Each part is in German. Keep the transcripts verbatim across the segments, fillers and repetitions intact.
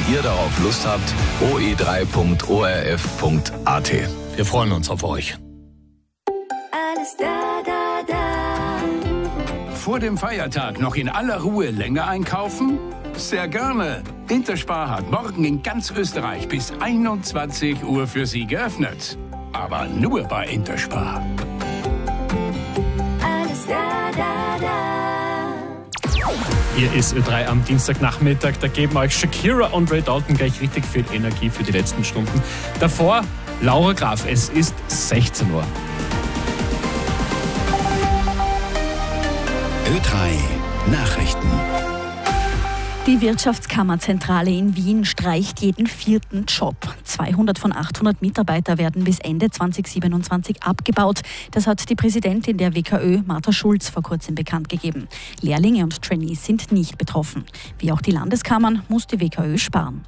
ihr darauf Lust habt, o e drei punkt o r f punkt a t. Wir freuen uns auf euch. Alles da, da, da. Vor dem Feiertag noch in aller Ruhe länger einkaufen? Sehr gerne. Interspar hat morgen in ganz Österreich bis einundzwanzig Uhr für Sie geöffnet. Aber nur bei Interspar. Alles da, da, da. Hier ist Ö drei am Dienstagnachmittag. Da geben euch Shakira und Ray Dalton gleich richtig viel Energie für die letzten Stunden. Davor Laura Graf. Es ist sechzehn Uhr. Ö drei Nachrichten. Die Wirtschaftskammerzentrale in Wien streicht jeden vierten Job. zweihundert von achthundert Mitarbeiter werden bis Ende zweitausendsiebenundzwanzig abgebaut. Das hat die Präsidentin der W K Ö, Martha Schulz, vor kurzem bekannt gegeben. Lehrlinge und Trainees sind nicht betroffen. Wie auch die Landeskammern muss die W K Ö sparen.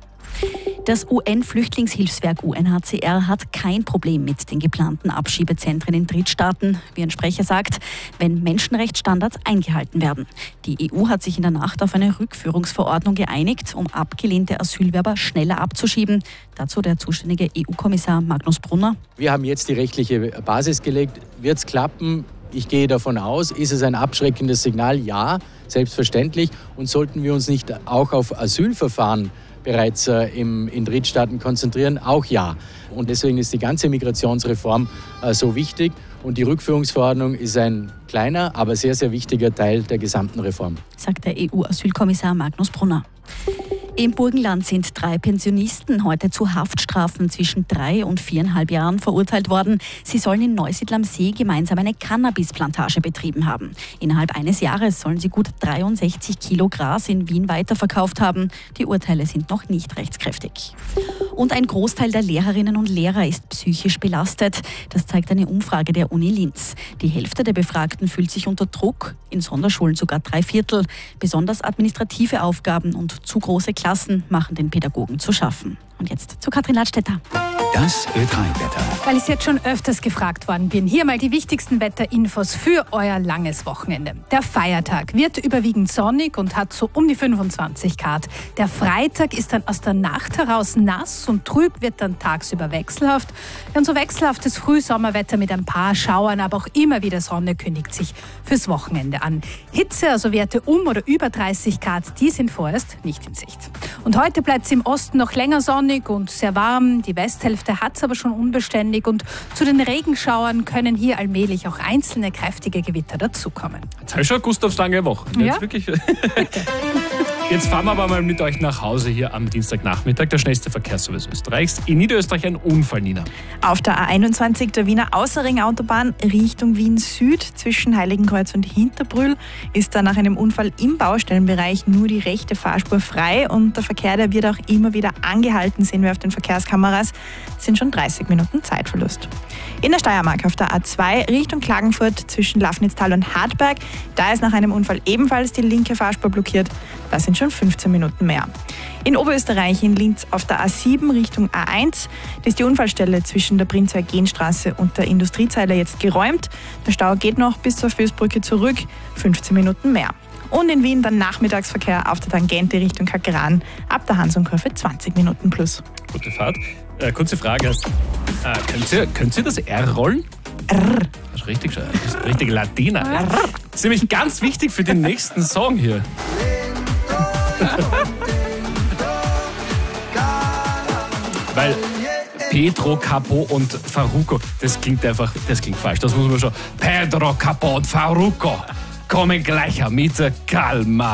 Das U N-Flüchtlingshilfswerk U N H C R hat kein Problem mit den geplanten Abschiebezentren in Drittstaaten, wie ein Sprecher sagt, wenn Menschenrechtsstandards eingehalten werden. Die E U hat sich in der Nacht auf eine Rückführungsverordnung geeinigt, um abgelehnte Asylwerber schneller abzuschieben. Dazu der zuständige E U-Kommissar Magnus Brunner. Wir haben jetzt die rechtliche Basis gelegt. Wird es klappen? Ich gehe davon aus. Ist es ein abschreckendes Signal? Ja, selbstverständlich. Und sollten wir uns nicht auch auf Asylverfahren bereits äh, im, in Drittstaaten konzentrieren? Auch ja. Und deswegen ist die ganze Migrationsreform äh, so wichtig. Und die Rückführungsverordnung ist ein kleiner, aber sehr, sehr wichtiger Teil der gesamten Reform. Sagt der E U-Asylkommissar Magnus Brunner. Im Burgenland sind drei Pensionisten heute zu Haftstrafen zwischen drei und viereinhalb Jahren verurteilt worden. Sie sollen in Neusiedl am See gemeinsam eine Cannabisplantage betrieben haben. Innerhalb eines Jahres sollen sie gut dreiundsechzig Kilo Gras in Wien weiterverkauft haben. Die Urteile sind noch nicht rechtskräftig. Und ein Großteil der Lehrerinnen und Lehrer ist psychisch belastet. Das zeigt eine Umfrage der Uni Linz. Die Hälfte der Befragten fühlt sich unter Druck, in Sonderschulen sogar drei Viertel. Besonders administrative Aufgaben und zu große Klassen machen den Pädagogen zu schaffen. Und jetzt zu Katrin Ladstätter. Das Ö drei Wetter. Weil ich jetzt schon öfters gefragt worden bin, hier mal die wichtigsten Wetterinfos für euer langes Wochenende. Der Feiertag wird überwiegend sonnig und hat so um die fünfundzwanzig Grad. Der Freitag ist dann aus der Nacht heraus nass und trüb, wird dann tagsüber wechselhaft. Und so wechselhaftes Frühsommerwetter mit ein paar Schauern, aber auch immer wieder Sonne kündigt sich fürs Wochenende an. Hitze, also Werte um oder über dreißig Grad, die sind vorerst nicht in Sicht. Und heute bleibt es im Osten noch länger sonnig und sehr warm. Die Westhälfte hat es aber schon unbeständig und zu den Regenschauern können hier allmählich auch einzelne kräftige Gewitter dazukommen. Jetzt habe ich schon Gustavs lange Woche. Ja? Jetzt, wirklich. Jetzt fahren wir aber mal mit euch nach Hause hier am Dienstagnachmittag. Der schnellste Verkehrsservice Österreichs. In Niederösterreich ein Unfall, Nina. Auf der A einundzwanzig, der Wiener Außerring-Autobahn Richtung Wien Süd zwischen Heiligenkreuz und Hinterbrühl ist da nach einem Unfall im Baustellenbereich nur die rechte Fahrspur frei und der Verkehr, der wird auch immer wieder angehalten, sehen wir auf den Verkehrskameras. Das sind schon dreißig Minuten Zeitverlust. In der Steiermark auf der A zwei Richtung Klagenfurt zwischen Lafnitztal und Hartberg, da ist nach einem Unfall ebenfalls die linke Fahrspur blockiert. Das sind schon fünfzehn Minuten mehr. In Oberösterreich in Linz auf der A sieben Richtung A eins, da ist die Unfallstelle zwischen der Prinz-Eugen-Straße und der Industriezeile jetzt geräumt. Der Stau geht noch bis zur Fößbrücke zurück, fünfzehn Minuten mehr. Und in Wien dann Nachmittagsverkehr auf der Tangente Richtung Kakeran ab der Hans-und-Kurve zwanzig Minuten plus. Gute Fahrt. Äh, kurze Frage. Äh, könnt, ihr, könnt ihr das R rollen? R. Das ist richtig, das ist richtig Latina. R. Das ist nämlich ganz wichtig für den nächsten Song hier. Weil Pedro Capó und Farruko, das klingt einfach, das klingt falsch. Das muss man schon. Pedro Capó und Farruko kommen gleich mit Calma.